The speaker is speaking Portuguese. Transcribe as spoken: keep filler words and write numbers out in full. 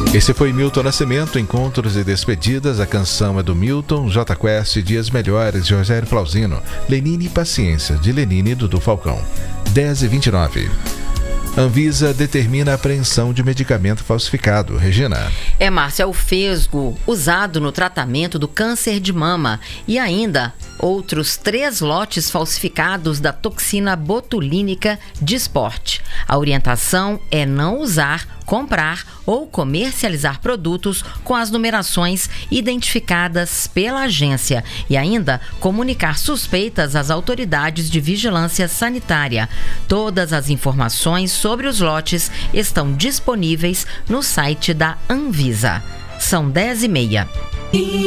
Esse foi Milton Nascimento, Encontros e Despedidas. A canção é do Milton, J Quest, Dias Melhores, de Rogério Flauzino, Lenine e Paciência, de Lenine e Dudu Falcão. dez e vinte e nove. Anvisa determina a apreensão de medicamento falsificado. Regina. É, Márcia, é o Fesgo usado no tratamento do câncer de mama e ainda outros três lotes falsificados da toxina botulínica de esporte. A orientação é não usar, comprar ou comercializar produtos com as numerações identificadas pela agência e ainda comunicar suspeitas às autoridades de vigilância sanitária. Todas as informações sobre os lotes estão disponíveis no site da Anvisa. São dez e meia.